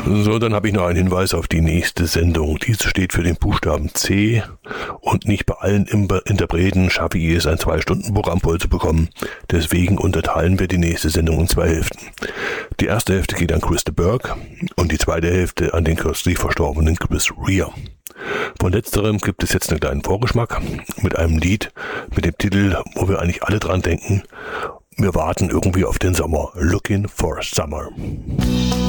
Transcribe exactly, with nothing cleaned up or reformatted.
So, dann habe ich noch einen Hinweis auf die nächste Sendung. Diese steht für den Buchstaben C und nicht bei allen Interpreten schaffe ich es, ein zwei Stunden Programm voll zu bekommen. Deswegen unterteilen wir die nächste Sendung in zwei Hälften. Die erste Hälfte geht an Chris de Burgh und die zweite Hälfte an den kürzlich verstorbenen Chris Rea. Von letzterem gibt es jetzt einen kleinen Vorgeschmack mit einem Lied mit dem Titel, wo wir eigentlich alle dran denken. Wir warten irgendwie auf den Sommer. Looking for Summer.